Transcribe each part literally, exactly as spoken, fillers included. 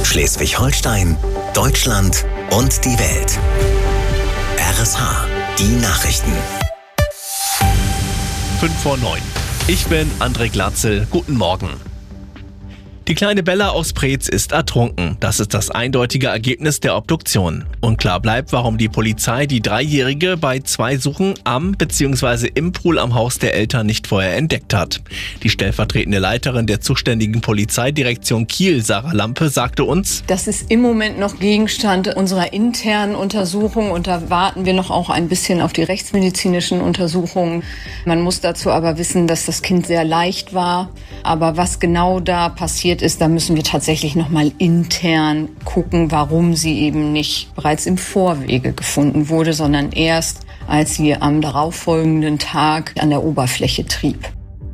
Schleswig-Holstein, Deutschland und die Welt. R S H, die Nachrichten. fünf vor neun. Ich bin André Glatzel. Guten Morgen. Die kleine Bella aus Preetz ist ertrunken. Das ist das eindeutige Ergebnis der Obduktion. Unklar bleibt, warum die Polizei die Dreijährige bei zwei Suchen am bzw. im Pool am Haus der Eltern nicht vorher entdeckt hat. Die stellvertretende Leiterin der zuständigen Polizeidirektion Kiel, Sarah Lampe, sagte uns: Das ist im Moment noch Gegenstand unserer internen Untersuchung und da warten wir noch auch ein bisschen auf die rechtsmedizinischen Untersuchungen. Man muss dazu aber wissen, dass das Kind sehr leicht war. Aber was genau da passiert ist, da müssen wir tatsächlich noch mal intern gucken, warum sie eben nicht bereits im Vorwege gefunden wurde, sondern erst, als sie am darauffolgenden Tag an der Oberfläche trieb.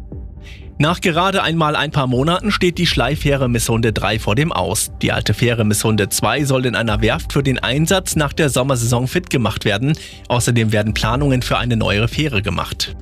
Nach gerade einmal ein paar Monaten steht die Schleifähre Misshunde drei vor dem Aus. Die alte Fähre Misshunde zwei soll in einer Werft für den Einsatz nach der Sommersaison fit gemacht werden. Außerdem werden Planungen für eine neuere Fähre gemacht.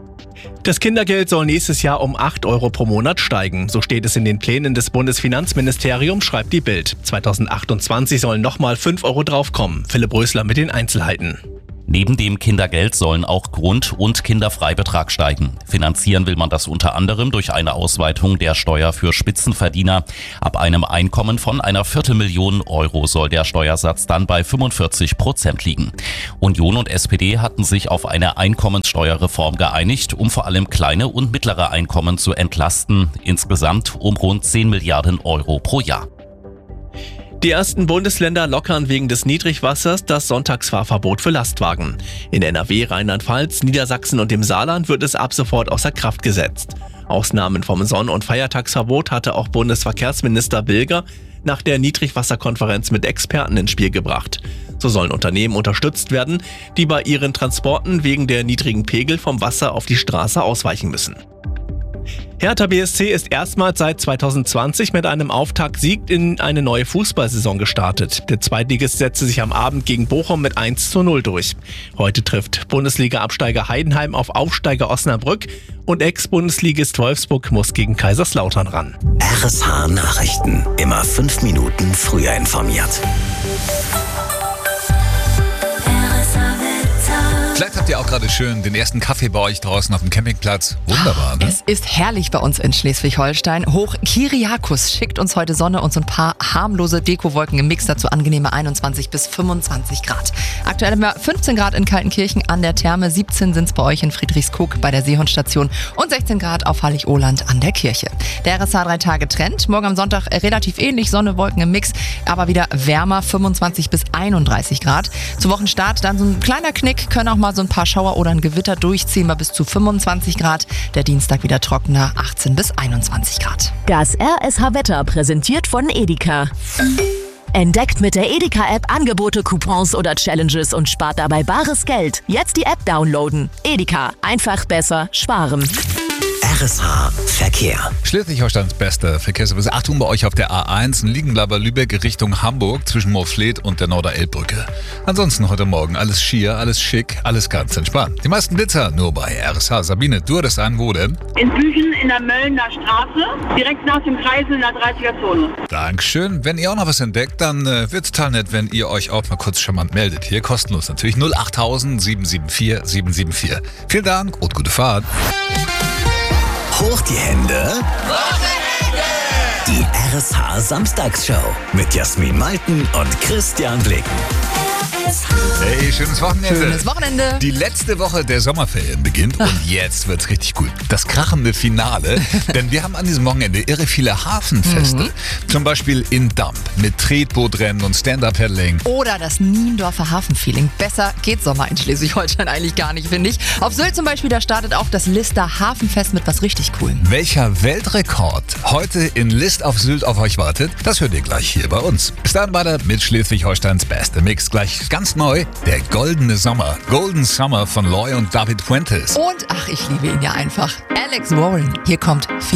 Das Kindergeld soll nächstes Jahr um acht Euro pro Monat steigen. So steht es in den Plänen des Bundesfinanzministeriums, schreibt die Bild. zweitausendachtundzwanzig sollen nochmal fünf Euro draufkommen. Philipp Rösler mit den Einzelheiten. Neben dem Kindergeld sollen auch Grund- und Kinderfreibetrag steigen. Finanzieren will man das unter anderem durch eine Ausweitung der Steuer für Spitzenverdiener. Ab einem Einkommen von einer Viertelmillion Euro soll der Steuersatz dann bei fünfundvierzig Prozent liegen. Union und S P D hatten sich auf eine Einkommenssteuerreform geeinigt, um vor allem kleine und mittlere Einkommen zu entlasten. Insgesamt um rund zehn Milliarden Euro pro Jahr. Die ersten Bundesländer lockern wegen des Niedrigwassers das Sonntagsfahrverbot für Lastwagen. In N R W, Rheinland-Pfalz, Niedersachsen und dem Saarland wird es ab sofort außer Kraft gesetzt. Ausnahmen vom Sonn- und Feiertagsverbot hatte auch Bundesverkehrsminister Bilger nach der Niedrigwasserkonferenz mit Experten ins Spiel gebracht. So sollen Unternehmen unterstützt werden, die bei ihren Transporten wegen der niedrigen Pegel vom Wasser auf die Straße ausweichen müssen. Hertha B S C ist erstmals seit zweitausendzwanzig mit einem Auftaktsieg in eine neue Fußballsaison gestartet. Der Zweitligist setzte sich am Abend gegen Bochum mit eins zu null durch. Heute trifft Bundesliga-Absteiger Heidenheim auf Aufsteiger Osnabrück und Ex-Bundesligist Wolfsburg muss gegen Kaiserslautern ran. R S H Nachrichten. Immer fünf Minuten früher informiert. Vielleicht habt ihr auch gerade schön den ersten Kaffee bei euch draußen auf dem Campingplatz. Wunderbar, ne? Es ist herrlich bei uns in Schleswig-Holstein. Hoch Kyriakos schickt uns heute Sonne und so ein paar harmlose Dekowolken im Mix, dazu angenehme einundzwanzig bis fünfundzwanzig Grad. Aktuell haben wir fünfzehn Grad in Kaltenkirchen an der Therme, siebzehn sind es bei euch in Friedrichskoog bei der Seehundstation und sechzehn Grad auf Hallig-Ohland an der Kirche. Der R S H drei Tage Trend. Morgen am Sonntag relativ ähnlich, Sonne, Wolken im Mix, aber wieder wärmer, fünfundzwanzig bis einunddreißig Grad. Zu Wochenstart dann so ein kleiner Knick, können auch mal so ein paar Schauer oder ein Gewitter durchziehen, bei bis zu fünfundzwanzig Grad. Der Dienstag wieder trockener, achtzehn bis einundzwanzig Grad. Das R S H-Wetter präsentiert von Edeka. Entdeckt mit der Edeka-App Angebote, Coupons oder Challenges und spart dabei bares Geld. Jetzt die App downloaden. Edeka, einfach besser sparen. R S H Verkehr. Schleswig-Holsteins beste Verkehrsservice. Achtung bei euch auf der A eins in Liegenlaber-Lübeck Richtung Hamburg zwischen Moorfleet und der Norder-Elbbrücke. Ansonsten heute Morgen alles schier, alles schick, alles ganz entspannt. Die meisten Blitzer nur bei R S H. Sabine, du hattest einen wo denn? In Büchen in der Möllner Straße, direkt nach dem Kreisel in der dreißiger-Zone. Dankeschön. Wenn ihr auch noch was entdeckt, dann äh, wird es total nett, wenn ihr euch auch mal kurz charmant meldet. Hier kostenlos natürlich null achttausend sieben sieben vier sieben sieben vier. Vielen Dank und gute Fahrt. Hoch die Hände. Die R S H Samstagsshow mit Jasmin Malten und Christian Blick. Hey, schönes Wochenende. Schönes Wochenende. Die letzte Woche der Sommerferien beginnt und jetzt wird's richtig gut. Das krachende Finale, denn wir haben an diesem Wochenende irre viele Hafenfeste. Mhm. Zum Beispiel in Damp mit Tretbootrennen und Stand-Up-Paddling. Oder das Niendorfer Hafenfeeling. Besser geht Sommer in Schleswig-Holstein eigentlich gar nicht, finde ich. Auf Sylt zum Beispiel, da startet auch das Lister Hafenfest mit was richtig Coolem. Welcher Weltrekord heute in List auf Sylt auf euch wartet, das hört ihr gleich hier bei uns. Bis dann weiter mit Schleswig-Holsteins beste Mix. Gleich ganz neu, der Goldene Sommer. Golden Summer von Loy und David Fuentes. Und, ach, ich liebe ihn ja einfach. Alex Warren. Hier kommt